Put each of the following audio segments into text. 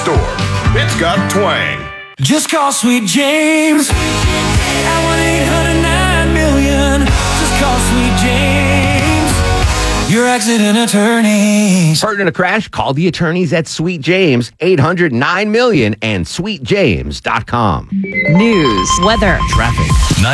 store. It's got twang. Just call Sweet James at 1-800-9-million. Just call Sweet James, your accident attorneys. Hurt in a crash? Call the attorneys at Sweet James, 800-9-million and sweetjames.com. News, weather, traffic.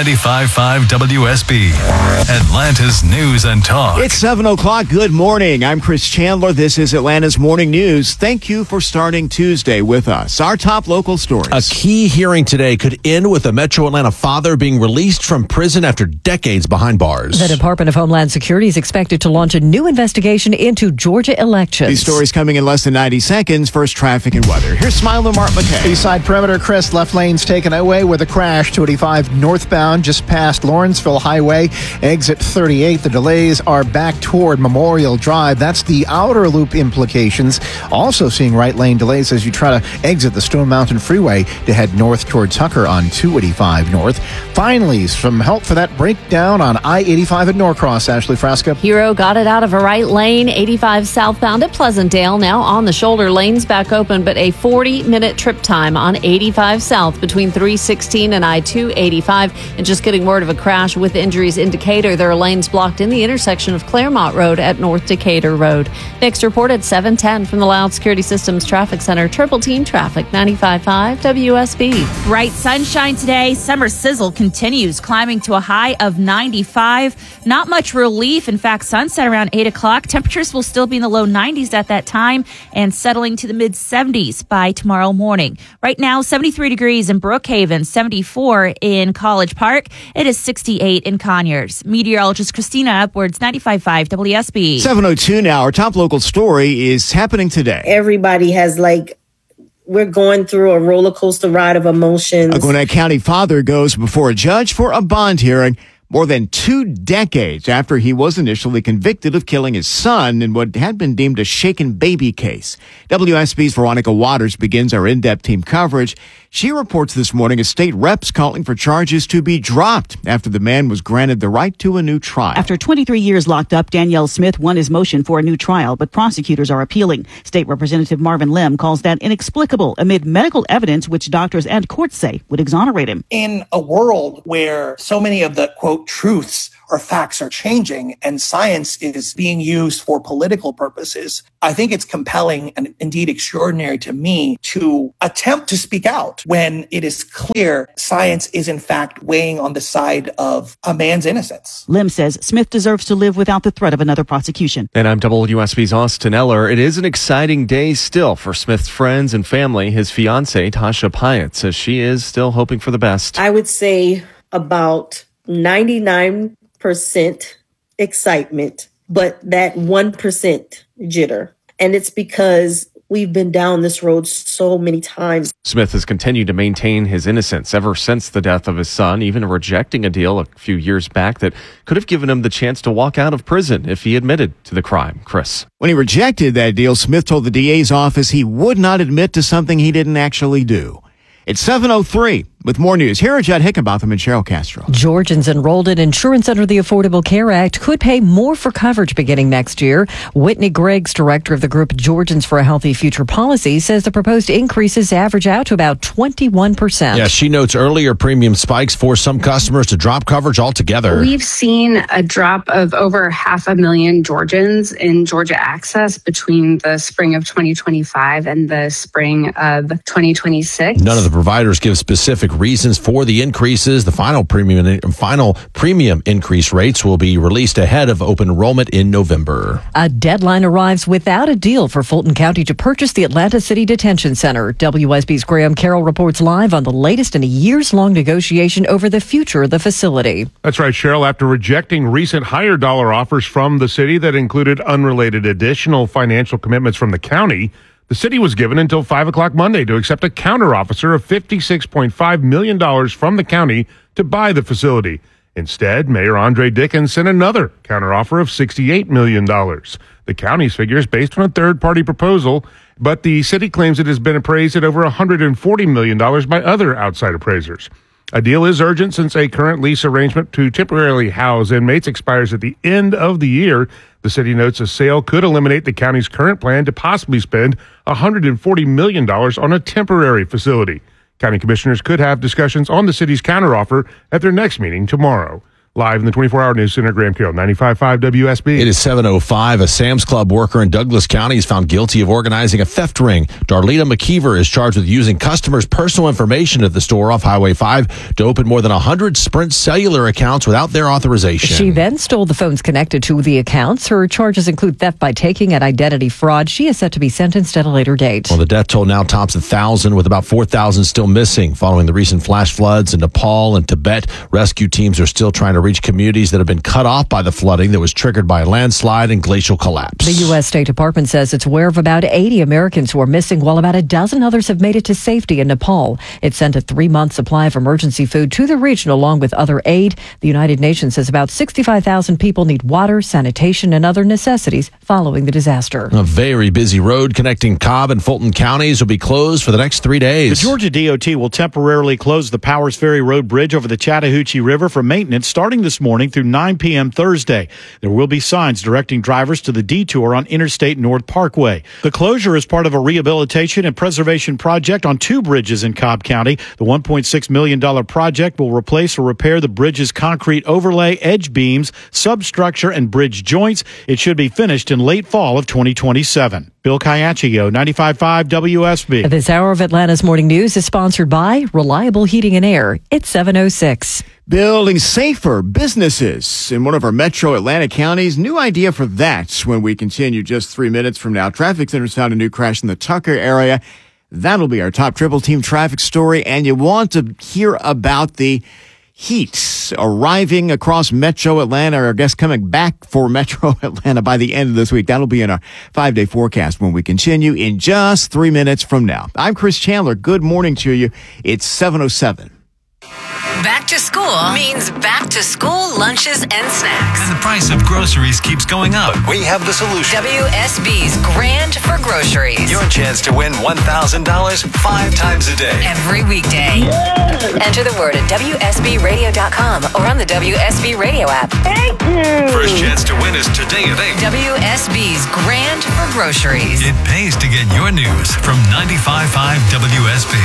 95.5 WSB, Atlanta's News and Talk. It's 7 o'clock. Good morning. I'm Chris Chandler. This is Atlanta's Morning News. Thank you for starting Tuesday with us. Our top local stories. A key hearing today could end with a Metro Atlanta father being released from prison after decades behind bars. The Department of Homeland Security is expected to launch a new investigation into Georgia elections. These stories coming in less than 90 seconds. First, traffic and weather. Here's Smiler Mark McKay. Eastside perimeter, Chris, left lanes taken away with a crash. 285 northbound just past Lawrenceville Highway. Exit 38. The delays are back toward Memorial Drive. That's the outer loop implications. Also seeing right lane delays as you try to exit the Stone Mountain Freeway to head north toward Tucker on 285 north. Finally, some help for that breakdown on I-85 at Norcross. Ashley Frasca. Hero got it out of a right lane. 85 southbound at Pleasantdale. Now on the shoulder, lanes back open, but a 40-minute trip time on 85 south between 316 and I-285. And just getting word of a crash with injuries in Decatur. There are lanes blocked in the intersection of Claremont Road at North Decatur Road. Next report at 7:10 from the Loud Security Systems Traffic Center. Triple Team Traffic, 95.5 WSB. Bright sunshine today. Summer sizzle continues, climbing to a high of 95. Not much relief. In fact, sunset around 8 o'clock. Temperatures will still be in the low 90s at that time and settling to the mid-70s by tomorrow morning. Right now, 73 degrees in Brookhaven, 74 in College Park. It is 68 in Conyers. Meteorologist Christina Upwards, 95.5 WSB. 7:02 now. Our top local story is happening today. Everybody has we're going through a roller coaster ride of emotions. A Gwinnett County father goes before a judge for a bond hearing more than 2 decades after he was initially convicted of killing his son in what had been deemed a shaken baby case. WSB's Veronica Waters begins our in-depth team coverage. She reports this morning a state rep's calling for charges to be dropped after the man was granted the right to a new trial. After 23 years locked up, Danielle Smith won his motion for a new trial, but prosecutors are appealing. State Representative Marvin Lim calls that inexplicable amid medical evidence which doctors and courts say would exonerate him. In a world where so many of the, quote, truths or facts are changing and science is being used for political purposes, I think it's compelling and indeed extraordinary to me to attempt to speak out when it is clear science is in fact weighing on the side of a man's innocence. Lim says Smith deserves to live without the threat of another prosecution. And I'm WSB's Austin Eller. It is an exciting day still for Smith's friends and family. His fiancée, Tasha Pyatt, says she is still hoping for the best. I would say about 99% excitement, but that 1% jitter. And it's because we've been down this road so many times. Smith has continued to maintain his innocence ever since the death of his son, even rejecting a deal a few years back that could have given him the chance to walk out of prison if he admitted to the crime. Chris. When he rejected that deal, Smith told the DA's office he would not admit to something he didn't actually do. It's 7:03. With more news, here are Judd Hickenbotham and Cheryl Castro. Georgians enrolled in insurance under the Affordable Care Act could pay more for coverage beginning next year. Whitney Griggs, director of the group Georgians for a Healthy Future Policy, says the proposed increases average out to about 21%. Yeah, she notes earlier premium spikes force some customers to drop coverage altogether. We've seen a drop of over 500,000 Georgians in Georgia Access between the spring of 2025 and the spring of 2026. None of the providers give specific reasons for the increases. The final premium increase rates will be released ahead of open enrollment in November. A deadline arrives without a deal for Fulton County to purchase the Atlanta City Detention Center. WSB's Graham Carroll reports live on the latest in a years-long negotiation over the future of the facility. That's right, Cheryl. After rejecting recent higher dollar offers from the city that included unrelated additional financial commitments from the county, the city was given until 5 o'clock Monday to accept a counteroffer of $56.5 million from the county to buy the facility. Instead, Mayor Andre Dickens sent another counteroffer of $68 million. The county's figure is based on a third-party proposal, but the city claims it has been appraised at over $140 million by other outside appraisers. A deal is urgent since a current lease arrangement to temporarily house inmates expires at the end of the year. The city notes a sale could eliminate the county's current plan to possibly spend $140 million on a temporary facility. County commissioners could have discussions on the city's counteroffer at their next meeting tomorrow. Live in the 24-hour news center, Graham Carroll, 95.5 WSB. It is 7:05. A Sam's Club worker in Douglas County is found guilty of organizing a theft ring. Darlita McKeever is charged with using customers' personal information at the store off Highway 5 to open more than 100 Sprint cellular accounts without their authorization. She then stole the phones connected to the accounts. Her charges include theft by taking and identity fraud. She is set to be sentenced at a later date. Well, the death toll now tops 1,000, with about 4,000 still missing. Following the recent flash floods in Nepal and Tibet, rescue teams are still trying to reach communities that have been cut off by the flooding that was triggered by a landslide and glacial collapse. The U.S. State Department says it's aware of about 80 Americans who are missing, while about a dozen others have made it to safety in Nepal. It sent a 3-month supply of emergency food to the region along with other aid. The United Nations says about 65,000 people need water, sanitation, and other necessities following the disaster. A very busy road connecting Cobb and Fulton counties will be closed for the next 3 days. The Georgia DOT will temporarily close the Powers Ferry Road Bridge over the Chattahoochee River for maintenance starting this morning through 9 p.m. Thursday. There will be signs directing drivers to the detour on Interstate North Parkway. The closure is part of a rehabilitation and preservation project on 2 bridges in Cobb County. The $1.6 million project will replace or repair the bridge's concrete overlay, edge beams, substructure, and bridge joints. It should be finished in late fall of 2027. Bill Caiaccio, 95.5 WSB. This hour of Atlanta's Morning News is sponsored by Reliable Heating and Air. It's 7:06. Building safer businesses in one of our metro Atlanta counties. New idea for that when we continue just 3 minutes from now. Traffic Center's found a new crash in the Tucker area. That'll be our top triple team traffic story. And you want to hear about the heat arriving across metro Atlanta, or I guess coming back for metro Atlanta by the end of this week. That'll be in our 5-day forecast when we continue in just 3 minutes from now. I'm Chris Chandler. Good morning to you. It's 7:07. Back to school means back to school lunches and snacks. And the price of groceries keeps going up. We have the solution. WSB's Grand for Groceries. Your chance to win $1,000 5 times a day. Every weekday. Yeah. Enter the word at WSBradio.com or on the WSB Radio app. Thank you. First chance to win is today at 8. WSB's Grand for Groceries. It pays to get your news from 95.5 WSB.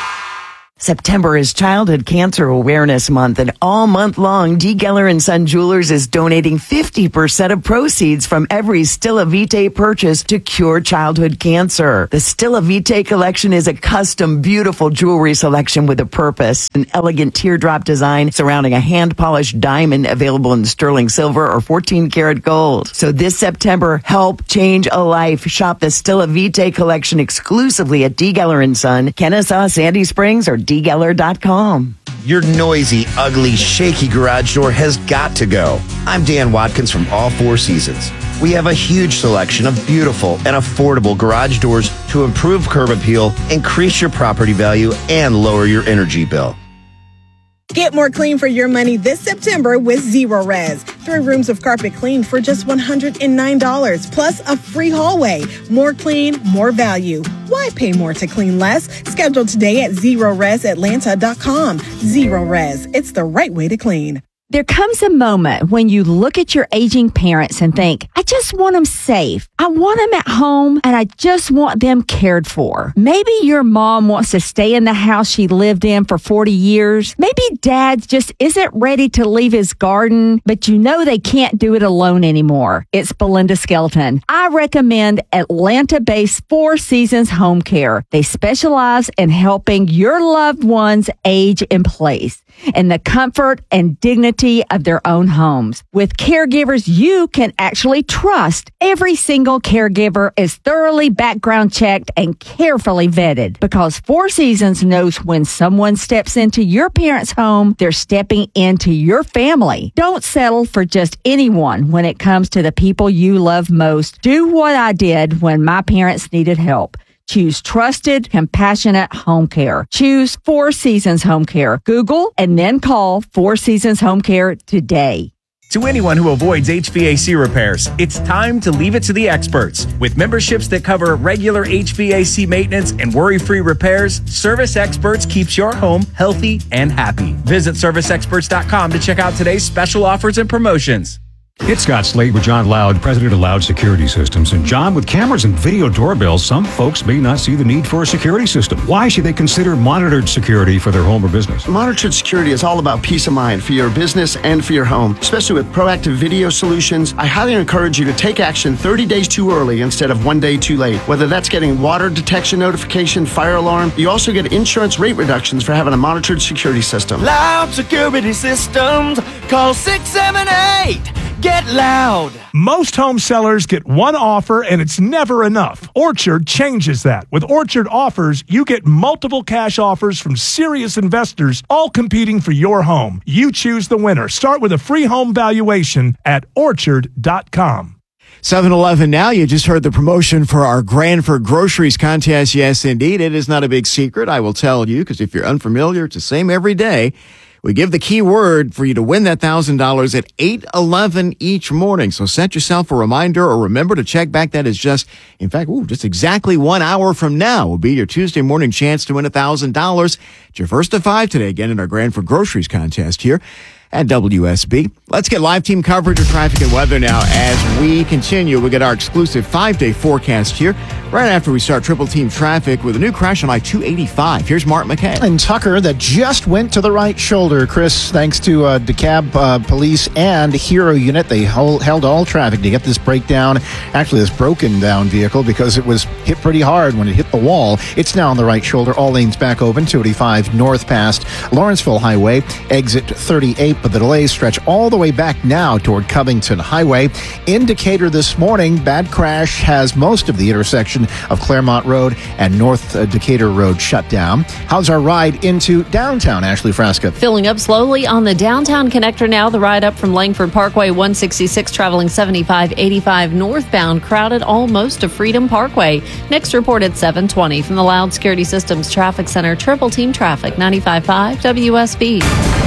September is Childhood Cancer Awareness Month, and all month long, D. Geller & Son Jewelers is donating 50% of proceeds from every Stilla Vitae purchase to cure childhood cancer. The Stilla Vitae collection is a custom, beautiful jewelry selection with a purpose. An elegant teardrop design surrounding a hand-polished diamond available in sterling silver or 14-karat gold. So this September, help change a life. Shop the Stilla Vitae collection exclusively at D. Geller & Son, Kennesaw, Sandy Springs, or dgeller.com. Your noisy, ugly, shaky garage door has got to go. I'm Dan Watkins from All Four Seasons. We have a huge selection of beautiful and affordable garage doors to improve curb appeal, increase your property value, and lower your energy bill. Get more clean for your money this September with Zero Res. 3 rooms of carpet cleaned for just $109, plus a free hallway. More clean, more value. Why pay more to clean less? Schedule today at ZeroResAtlanta.com. Zero Res, it's the right way to clean. There comes a moment when you look at your aging parents and think, I just want them safe. I want them at home, and I just want them cared for. Maybe your mom wants to stay in the house she lived in for 40 years. Maybe dad just isn't ready to leave his garden, but you know they can't do it alone anymore. It's Belinda Skelton. I recommend Atlanta-based 4 Seasons Home Care. They specialize in helping your loved ones age in place in the comfort and dignity of their own homes. With caregivers you can actually trust, every single caregiver is thoroughly background checked and carefully vetted, because 4 Seasons knows when someone steps into your parents' home, they're stepping into your family. Don't settle for just anyone when it comes to the people you love most. Do what I did when my parents needed help. Choose trusted, compassionate home care. Choose 4 Seasons Home Care. Google and then call 4 Seasons Home Care today. To anyone who avoids HVAC repairs, it's time to leave it to the experts. With memberships that cover regular HVAC maintenance and worry-free repairs, Service Experts keeps your home healthy and happy. Visit ServiceExperts.com to check out today's special offers and promotions. It's Scott Slade with John Loud, president of Loud Security Systems. And John, with cameras and video doorbells, some folks may not see the need for a security system. Why should they consider monitored security for their home or business? Monitored security is all about peace of mind for your business and for your home. Especially with proactive video solutions, I highly encourage you to take action 30 days too early instead of 1 day too late. Whether that's getting water detection notification, fire alarm, you also get insurance rate reductions for having a monitored security system. Loud Security Systems. Call 678. Get Loud. Most home sellers get one offer and it's never enough. Orchard changes that. With Orchard offers, you get multiple cash offers from serious investors, all competing for your home. You choose the winner. Start with a free home valuation at orchard.com. 7-Eleven now. You just heard the promotion for our Grand for Groceries contest. Yes, indeed. It is not a big secret. I will tell you, because if you're unfamiliar, it's the same every day. We give the key word for you to win that $1,000 at 8:11 each morning. So set yourself a reminder or remember to check back. That is just exactly 1 hour from now will be your Tuesday morning chance to win $1,000. It's your first of 5 today, again, in our Grand for Groceries contest here at WSB. Let's get live team coverage of traffic and weather now as we continue. We get our exclusive 5-day forecast here right after we start triple team traffic with a new crash on I-285. Here's Mark McKay. And Tucker that just went to the right shoulder, Chris, thanks to DeKalb police and Hero unit. They held all traffic to get this breakdown, actually this broken down vehicle, because it was hit pretty hard when it hit the wall. It's now on the right shoulder. All lanes back open. 285 north past Lawrenceville Highway, exit 38. But the delays stretch all the way back now toward Covington Highway. Indicator this morning, bad crash has most of the intersection of Claremont Road and North Decatur Road shut down. How's our ride into downtown, Ashley Frasca? Filling up slowly on the downtown connector now. The ride up from Langford Parkway 166 traveling 75-85 northbound, crowded almost to Freedom Parkway. Next report at 7:20 from the Loud Security Systems Traffic Center. Triple team traffic, 95.5 WSB.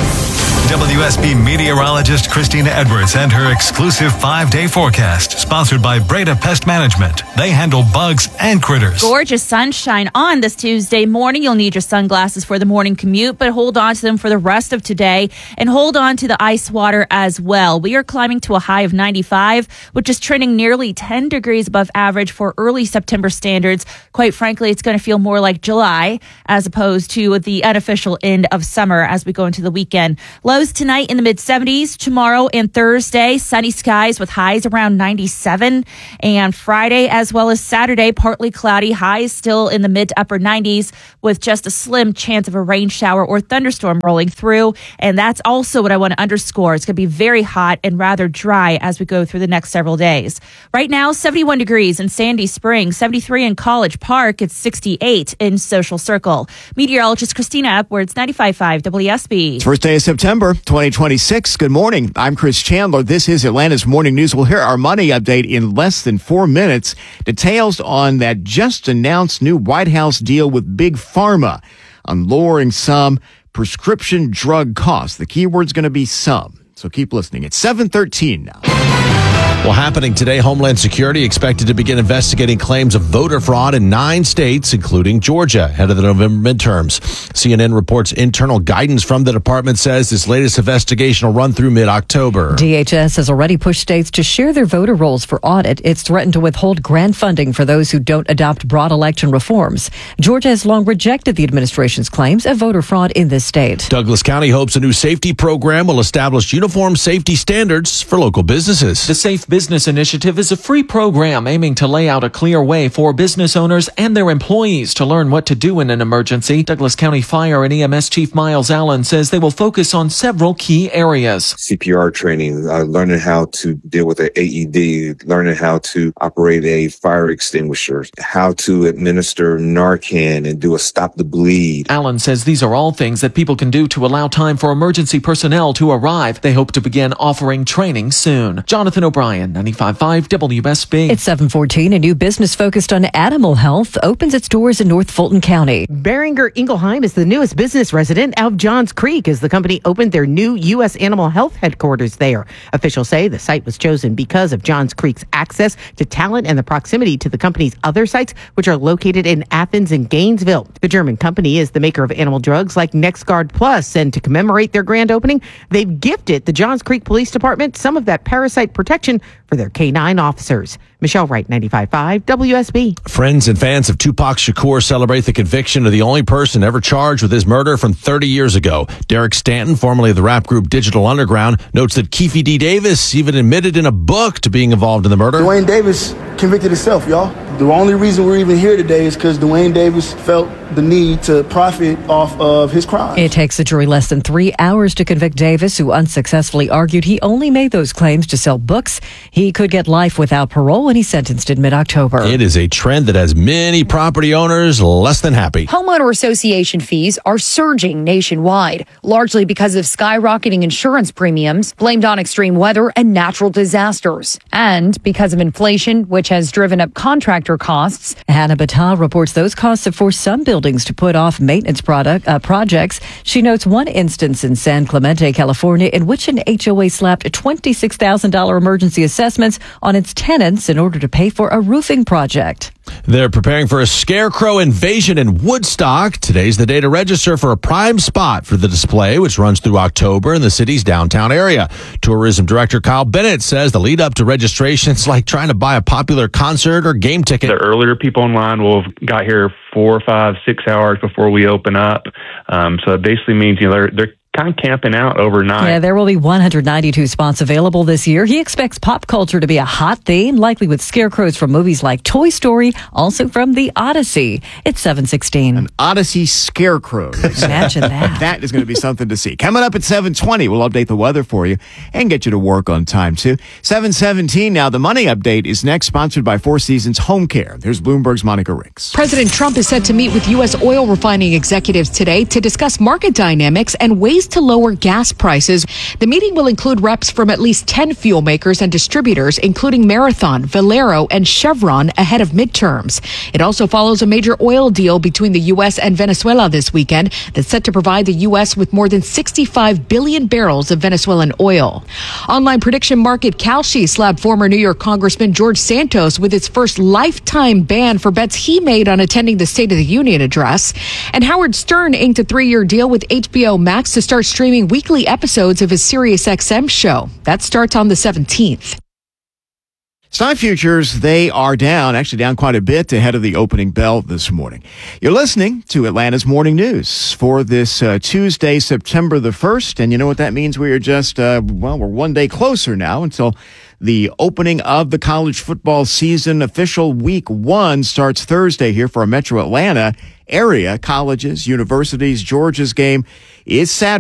WSB meteorologist Christina Edwards and her exclusive 5-day forecast, sponsored by Breda Pest Management. They handle bugs and critters. Gorgeous sunshine on this Tuesday morning. You'll need your sunglasses for the morning commute, but hold on to them for the rest of today and hold on to the ice water as well. We are climbing to a high of 95, which is trending nearly 10 degrees above average for early September standards. Quite frankly, it's going to feel more like July as opposed to the unofficial end of summer as we go into the weekend. Lows tonight in the mid-70s, tomorrow and Thursday, sunny skies with highs around 97, and Friday as well as Saturday, partly cloudy, highs still in the mid to upper 90s with just a slim chance of a rain shower or thunderstorm rolling through. And that's also what I want to underscore. It's going to be very hot and rather dry as we go through the next several days. Right now, 71 degrees in Sandy Springs, 73 in College Park, it's 68 in Social Circle. Meteorologist Christina Edwards, 95.5 WSB. It's first day of September 2026. Good morning. I'm Chris Chandler. This is Atlanta's Morning News. We'll hear our money update in less than 4 minutes. Details on that just announced new White House deal with Big Pharma on lowering some prescription drug costs. The keyword's going to be some. So keep listening. It's 7:13 now. Well, happening today, Homeland Security expected to begin investigating claims of voter fraud in 9 states, including Georgia, ahead of the November midterms. CNN reports internal guidance from the department says this latest investigation will run through mid-October. DHS has already pushed states to share their voter rolls for audit. It's threatened to withhold grant funding for those who don't adopt broad election reforms. Georgia has long rejected the administration's claims of voter fraud in this state. Douglas County hopes a new safety program will establish uniform safety standards for local businesses. The Safe Business Initiative is a free program aiming to lay out a clear way for business owners and their employees to learn what to do in an emergency. Douglas County Fire and EMS Chief Miles Allen says they will focus on several key areas. CPR training, learning how to deal with an AED, learning how to operate a fire extinguisher, how to administer Narcan and do a stop the bleed. Allen says these are all things that people can do to allow time for emergency personnel to arrive. They hope to begin offering training soon. Jonathan O'Brien, Ryan, 95.5 WSB. It's 7:14. A new business focused on animal health opens its doors in North Fulton County. Beringer Ingelheim is the newest business resident of Johns Creek as the company opened their new U.S. Animal Health headquarters there. Officials say the site was chosen because of Johns Creek's access to talent and the proximity to the company's other sites, which are located in Athens and Gainesville. The German company is the maker of animal drugs like NexGard Plus, and to commemorate their grand opening, they've gifted the Johns Creek Police Department some of that parasite protection for their K-9 officers. Michelle Wright, 95.5 WSB. Friends and fans of Tupac Shakur celebrate the conviction of the only person ever charged with his murder from 30 years ago. Derek Stanton, formerly of the rap group Digital Underground, notes that Keefe D. Davis even admitted in a book to being involved in the murder. Dwayne Davis convicted himself, y'all. The only reason we're even here today is because Dwayne Davis felt the need to profit off of his crime. It takes the jury less than 3 hours to convict Davis, who unsuccessfully argued he only made those claims to sell books. He could get life without parole when he's sentenced in mid-October. It is a trend that has many property owners less than happy. Homeowner association fees are surging nationwide, largely because of skyrocketing insurance premiums blamed on extreme weather and natural disasters, and because of inflation, which has driven up contractor costs. Hannah Battah reports those costs have forced some buildings to put off maintenance projects. She notes one instance in San Clemente, California, in which an HOA slapped $26,000 emergency assessments on its tenants in order to pay for a roofing project. They're preparing for a scarecrow invasion in Woodstock. Today's the day to register for a prime spot for the display, which runs through October in the city's downtown area. Tourism Director Kyle Bennett says the lead up to registration is like trying to buy a popular concert or game ticket. The earlier people in line will have got here 4, 5, 6 hours before we open up. So it basically means, they're kind of camping out overnight. Yeah, there will be 192 spots available this year. He expects pop culture to be a hot theme, likely with scarecrows from movies like Toy Story, also from The Odyssey. It's 7:16. An Odyssey scarecrow. Imagine that. That is going to be something to see. Coming up at 7:20, we'll update the weather for you and get you to work on time, too. 7:17 now. The Money Update is next, sponsored by Four Seasons Home Care. There's Bloomberg's Monica Ricks. President Trump is set to meet with U.S. oil refining executives today to discuss market dynamics and ways to lower gas prices. The meeting will include reps from at least 10 fuel makers and distributors, including Marathon, Valero, and Chevron, ahead of midterms. It also follows a major oil deal between the U.S. and Venezuela this weekend that's set to provide the U.S. with more than 65 billion barrels of Venezuelan oil. Online prediction market Kalshi slapped former New York Congressman George Santos with its first lifetime ban for bets he made on attending the State of the Union address. And Howard Stern inked a 3-year deal with HBO Max to start streaming weekly episodes of his SiriusXM show. That starts on the 17th. Stock futures, they are down quite a bit ahead of the opening bell this morning. You're listening to Atlanta's Morning News for this Tuesday, September the 1st. And you know what that means? We are just, we're one day closer now until the opening of the college football season. Official week 1 starts Thursday here for our Metro Atlanta area colleges, universities. Georgia's game is Saturday.